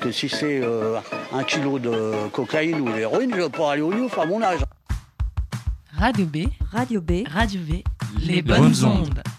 que si c'est 1 kilo de cocaïne ou d'héroïne, je ne vais pas aller au Youf à mon âge. Radio B. Radio B. Radio V. Les bonnes ondes.